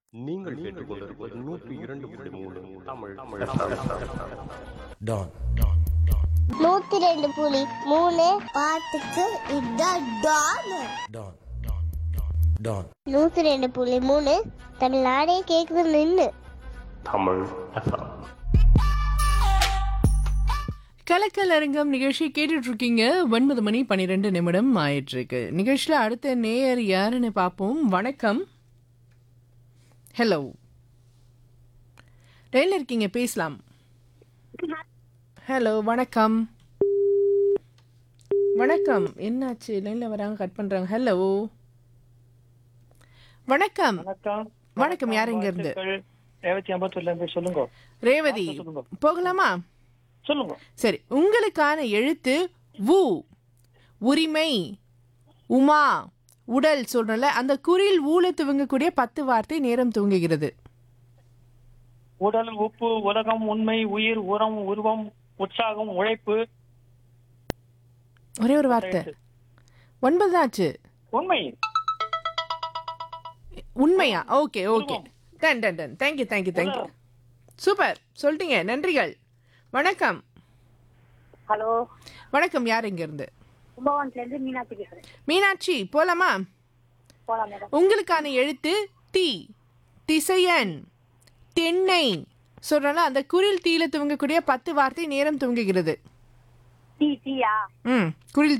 நீங்கள் கேட்டுக்கொண்டிருப்பது 102.3 தமிழ் டான் 102.3 பாட்டுக்கு இதான் டான். டான் டான் 102.3 தமிழ்நாடே கேக்குது நின்னு. தமிழ் FM. கலக்கல் அரங்கம் நிகழ்ச்சி கேட்டுட்டு இருக்கீங்க. 9:12 ஆயிட்டு இருக்கு. நிகழ்ச்சியில் அடுத்த நேயர் யாருன்னு பார்ப்போம். வணக்கம். ஹலோ, லைன்ல இருக்கீங்க, பேசலாம். ஹலோ, வணக்கம். வணக்கம், என்னாச்சு? லைன்ல வராங்க, கட் பண்றாங்க. ஹலோ, வணக்கம். வணக்கம், யார் இங்க இருந்து? ரேவதி அம்பத்தூர்ல இருந்து. சொல்லுங்க ரேவதி, போகலாமா? சொல்லுங்க. சரி, உங்களுக்கான எழுத்து வு. உரிமை, உமா, உடல் சொல்றல அந்த குறில் ஊல துவங்கக்கூடிய 10 வார்த்தை நேரம் துவங்குகிறது. உடல், உப்பு, உலகம், உண்மை, உயிர், உரம், உருவம், உற்சாகம், உழைப்பு. ஒரே ஒரு வார்த்தை. 9 ஆச்சு. உண்மை. உண்மையா? Okay okay, done done done. Thank you thank you thank you. Super, சொல்லிட்டீங்க, நன்றிகள். வணக்கம். ஹலோ, வணக்கம், யார் இங்க இருந்து? கும்பகோணத்துல இருந்து மீனாட்சி பேசுறேன். மீனாட்சி, போலாமா? போலாம் மேடம். உங்களுக்கான எழுத்து தி. திசையன், தென்னை சொல்றல அந்த குறில் தீல துவங்கக்கூடிய 10 வார்த்தை நேரம் துவங்குகிறது. டீயா? குறில்